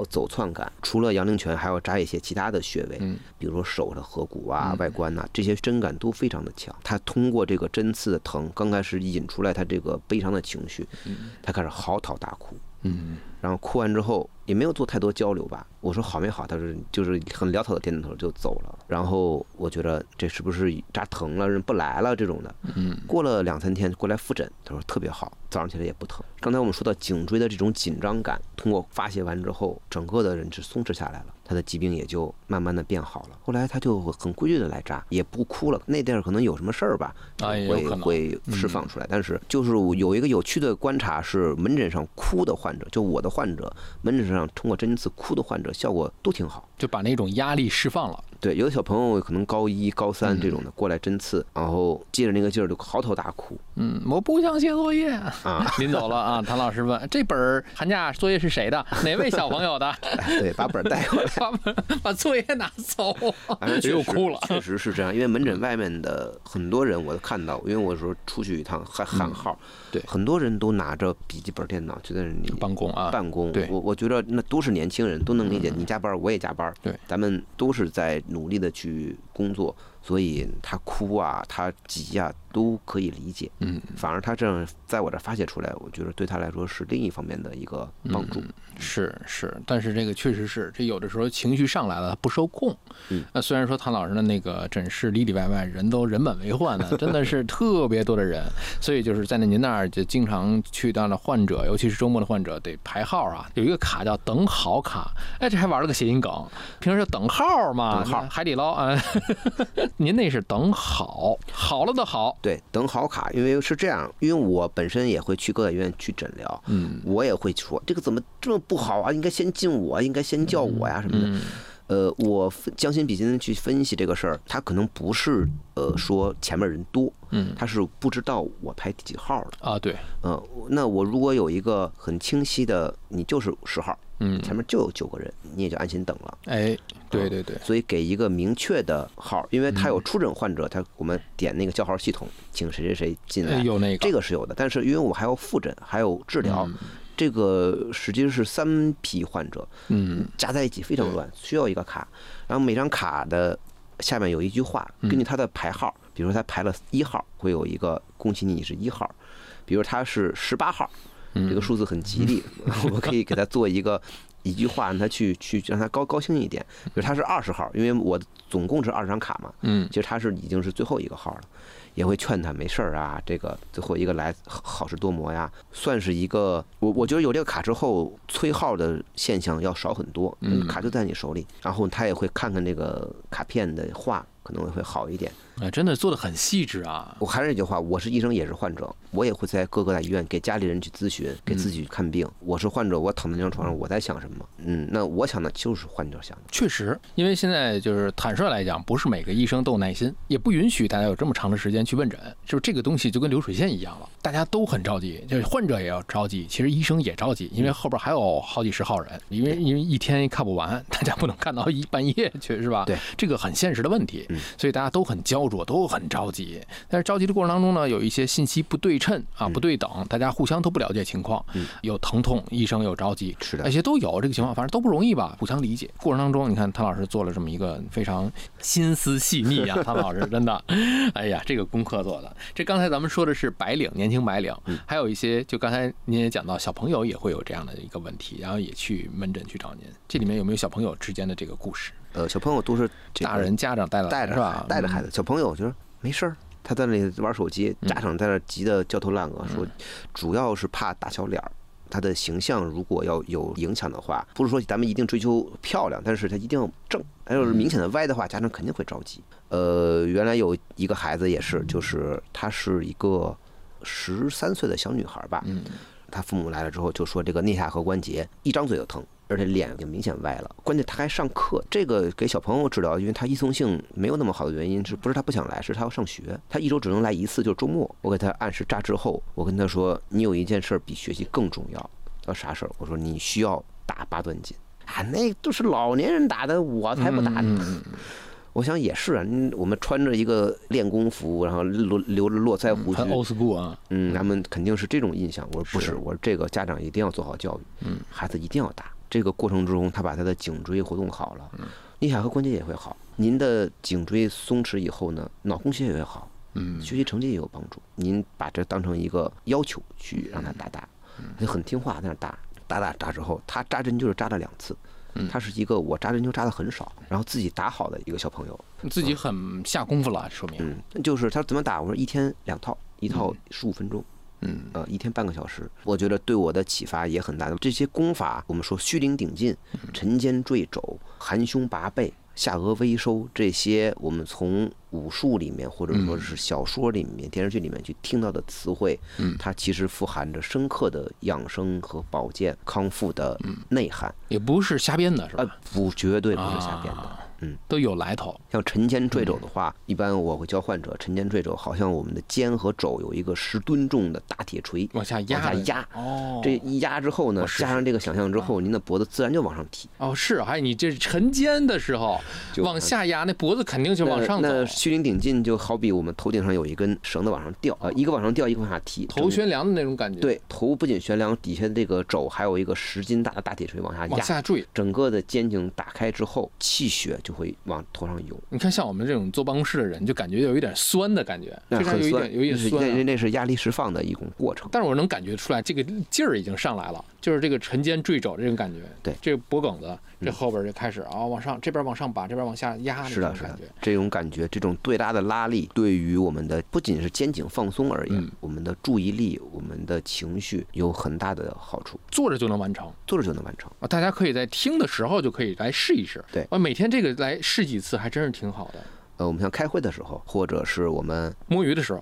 走窜感。除了阳陵泉，还要扎一些其他的穴位，比如说手的合谷啊、外关呐，这些针感都非常的强。他通过这个针刺的疼，刚开始引出来他这个悲伤的情绪，他开始嚎啕大哭。然后哭完之后也没有做太多交流吧，我说好没好，他说就是很潦草的点点头就走了。然后我觉得这是不是扎疼了，人不来了这种的。过了2-3天过来复诊，他说特别好，早上起来也不疼。刚才我们说到颈椎的这种紧张感，通过发泄完之后，整个的人是松弛下来了，他的疾病也就慢慢的变好了。后来他就很规律的来扎，也不哭了。那地儿可能有什么事儿吧，会释放出来。但是就是有一个有趣的观察是，门诊上哭的患者，就我的患者，门诊上通过针刺哭的患者，效果都挺好， 就把那种压力释放了。 对，有的小朋友可能高1、高3这种的过来针刺，然后借着那个劲儿就嚎啕大哭。 我不想写作业啊！临走了啊，谭老师问这本寒假作业是谁的？哪位小朋友的？ 对，把本带回来， 把作业拿走，又哭了。 确实是这样，因为门诊外面的很多人我都看到，因为我有时候出去一趟还喊号， 对， 很多人都拿着笔记本电脑就在那里办公。 对，我觉得那都是年轻人，都能理解，你加班我也加班， 对， 咱们都是在努力的去工作，所以他哭啊，他急啊，都可以理解。反而他这样在我这发泄出来，我觉得对他来说是另一方面的一个帮助。 是，但是这个确实是，这有的时候情绪上来了，他不受控。那虽然说谭老师的那个诊室里里外外人都人满为患的，真的是特别多的人，所以就是在您那儿就经常去到的患者，尤其是周末的患者得排号啊，有一个卡叫等好卡，这还玩了个谐音梗，平时等号嘛， 等号， 海底捞啊，您那是等好了的好， 对，等好卡，因为是这样，因为我本身也会去各大医院去诊疗，我也会说这个怎么这么不好啊，应该先进我，应该先叫我呀什么的。我将心比心的去分析这个事儿，他可能不是说前面人多，他是不知道我排第几号的啊。对， 那我如果有一个很清晰的，你就是10号，前面就有9个人，你也就安心等了。 对， 所以给一个明确的号，因为他有出诊患者，我们点那个叫号系统，请谁谁谁进来， 有那个这个是有的，但是因为我还要复诊，还有治疗。这个实际是3批患者，加在一起非常乱，需要一个卡。然后每张卡的下面有一句话，根据他的排号，比如说他排了1号，会有一个恭喜你是1号；比如他是18号，这个数字很吉利，我们可以给他做一句话，让他去让他高兴一点。比如他是20号，因为我总共是20张卡嘛，其实他已经是最后一个号了。也会劝他没事儿啊，这个最后一个来好事多磨呀，算是一个我觉得有这个卡之后，催号的现象要少很多，卡就在你手里，然后他也会看看这个卡片的话，可能会好一点。 真的做得很细致啊！ 我还是那句话，我是医生也是患者，我也会在各个大医院给家里人去咨询，给自己看病。我是患者，我躺在那张床上，我在想什么？那我想的就是患者想的。 确实，因为现在就是坦率来讲，不是每个医生都有耐心，也不允许大家有这么长的时间去问诊。就是这个东西就跟流水线一样了，大家都很着急，就是患者也要着急，其实医生也着急，因为后边还有好几10号人，因为一天看不完，大家不能看到半夜去，是吧？ 对， 这个很现实的问题，所以大家都很焦灼，都很着急。但是着急的过程当中呢，有一些信息不对称啊，不对等，大家互相都不了解情况，有疼痛，医生有着急， 是的， 那些都有这个情况，反正都不容易吧，互相理解。过程当中，你看谭老师做了这么一个非常心思细腻啊，谭老师真的，哎呀，这个功课做的。这刚才咱们说的是白领，年轻白领，还有一些就刚才您也讲到，小朋友也会有这样的一个问题，然后也去门诊去找您。这里面有没有小朋友之间的这个故事？ 小朋友都是大人家长带着是吧？ 带着孩子，小朋友就是没事儿，他在那里玩手机，家长在那急得焦头烂额，说主要是怕打小脸儿。他的形象如果要有影响的话，不是说咱们一定追求漂亮，但是他一定要正。要是明显的歪的话，家长肯定会着急。原来有一个孩子也是，就是他是一个13岁的小女孩吧，他父母来了之后就说这个颞下颌关节一张嘴就疼，而且脸也明显歪了。关键他还上课，这个给小朋友治疗，因为他依从性没有那么好的原因，是不是他不想来，是他要上学，他一周只能来1次，就是周末。我给他按时扎之后，我跟他说，你有一件事比学习更重要。他说啥事儿？我说你需要打8段锦啊，那都是老年人打的，我才不打呢。我想也是啊，我们穿着一个练功服，然后留着络腮胡须， 很 old school 啊， 他们肯定是这种印象。我说不是，我说这个家长一定要做好教育，孩子一定要打。 这个过程中，他把他的颈椎活动好了，颞下颌关节也会好。您的颈椎松弛以后呢，脑供血也会好，学习成绩也有帮助。您把这当成一个要求去让他打，他很听话，在那打之后，他扎针就是扎了2次。他是一个我扎针灸扎的很少，然后自己打好的一个小朋友， 自己很下功夫了，说明。 就是他怎么打？我说1天2套，一套15分钟。1天半个小时，我觉得对我的启发也很大。这些功法，我们说虚灵顶劲、沉肩坠肘、含胸拔背、下颚微收，这些我们从武术里面或者说是小说里面、电视剧里面去听到的词汇，它其实富含着深刻的养生和保健康复的内涵， 也不是瞎编的，是吧？ 不，绝对不是瞎编的。 都有来头。 像沉肩坠肘的话，一般我会教患者，沉肩坠肘好像我们的肩和肘有一个10吨重的大铁锤往下压。 这一压之后呢，加上这个想象之后，您的脖子自然就往上提。 是，还有你这沉肩的时候往下压，那脖子肯定就往上走。 那虚灵顶劲就好比我们头顶上有一根绳子往上吊，一个往上吊，一个往下提， 头悬梁的那种感觉。 对，头不仅悬梁，底下的这个肘还有一个10斤大的大铁锤往下压， 往下坠， 整个的肩颈打开之后，气血就会往头上涌。 你看，像我们这种坐办公室的人，就感觉有一点酸的感觉，非常有一点酸。 那是压力释放的一种过程。 但是我能感觉出来，这个劲儿已经上来了，就是这个沉肩坠肘这种感觉。 对， 这个脖梗子，这后边就开始往上，这边往上拔，这边往下压。 是的，这种感觉，这种对拉的拉力，对于我们的不仅是肩颈放松而言，我们的注意力、我们的情绪有很大的好处。 坐着就能完成啊！大家可以在听的时候就可以来试一试。 对， 每天这个来试几次，还真是挺好的。 我们像开会的时候，或者是我们摸鱼的时候，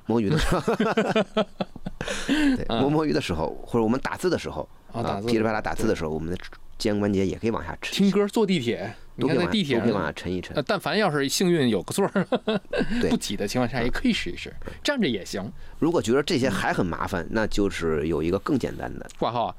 对，摸鱼的时候，或者我们打字的时候，噼里啪啦打字的时候，我们的肩关节也可以往下沉。 听歌、坐地铁，你看在地铁上都可以往下沉一沉。 但凡要是幸运有个座不挤的情况下，也可以试一试，站着也行。 如果觉得这些还很麻烦，那就是有一个更简单的挂号，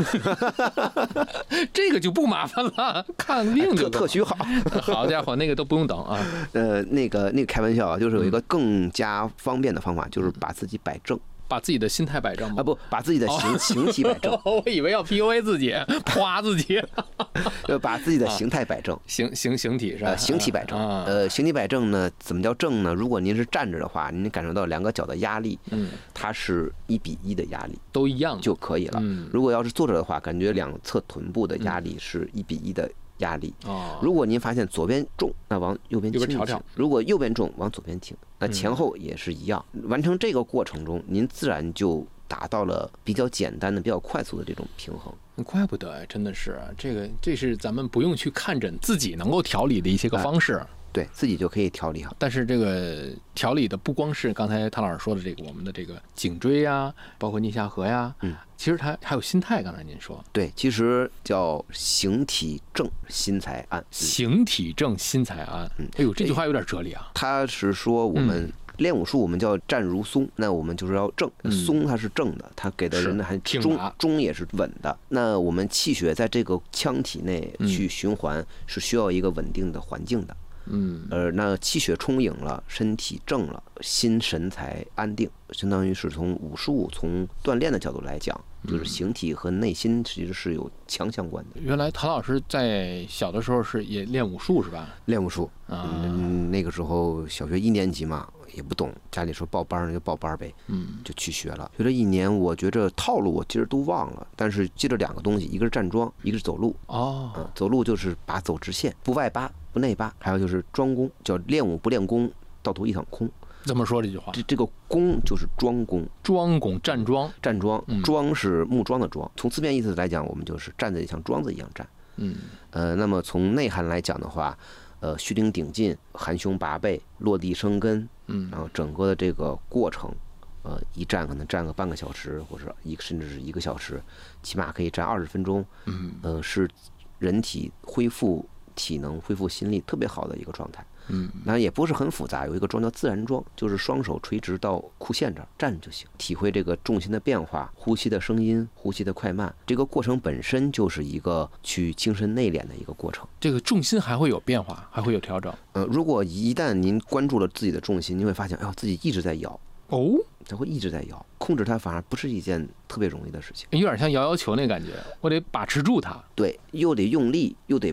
这个就不麻烦了，看病就特许好。 好家伙，那个都不用等啊。 那个开玩笑啊，就是有一个更加方便的方法，就是把自己摆正。 把自己的心态摆正吗？ 不，把自己的形体摆正。 我以为要 PUA 自己，夸自己。 把自己的形态摆正， 形体是吧？ 形体摆正。形体摆正呢，怎么叫正呢？如果您是站着的话，您感受到2个脚的压力，它是1比1的压力， 都一样就可以了。如果要是坐着的话，感觉2侧臀部的压力是1比1的压力。如果您发现左边重，那往右边轻一轻；如果右边重，往左边挺。那前后也是一样。完成这个过程中，您自然就达到了比较简单的、比较快速的这种平衡。 怪不得，真的是这是咱们不用去看诊，自己能够调理的一些个方式。 对自己就可以调理好。 但是这个调理的不光是刚才汤老师说的这个我们的这个颈椎呀，包括颞下颌呀，其实它还有心态。刚才您说， 对，其实叫形体正，心才安。 形体正，心才安。哎呦，这句话有点哲理啊。 他是说我们练武术，我们叫站如松，那我们就是要正，松它是正的，它给的人还中也是稳的。那我们气血在这个腔体内去循环，是需要一个稳定的环境的。那气血充盈了，身体正了，心神才安定。相当于是从武术、从锻炼的角度来讲，就是形体和内心其实是有强相关的。 原来谭老师在小的时候是也练武术是吧？ 练武术那个时候小学1年级嘛，也不懂，家里说报班就报班呗，就去学了。学了1年，我觉着套路我其实都忘了，但是记着2个东西，一个是站桩，一个是走路。走路就是把走直线，不外八不内八，还有就是桩功，叫练武不练功，到头一场空。 怎么说这句话？ 这个功就是桩功， 站桩， 桩是木桩的桩。从字面意思来讲，我们就是站在像桩子一样站。那么从内涵来讲的话，虚灵顶劲，含胸拔背，落地生根，然后整个的这个过程，一站可能站个半个小时，或者甚至是1个小时，起码可以站20分钟。是人体恢复体能、恢复心力特别好的一个状态。那也不是很复杂，有一个桩叫自然桩，就是双手垂直到裤线这儿站就行，体会这个重心的变化、呼吸的声音、呼吸的快慢。这个过程本身就是一个去精神内敛的一个过程。 这个重心还会有变化，还会有调整。 如果一旦您关注了自己的重心，您会发现，哎呦，自己一直在摇， 哦， 它会一直在摇，控制它反而不是一件特别容易的事情。 有点像摇摇球那感觉，我得把持住它。 对，又得用力，又得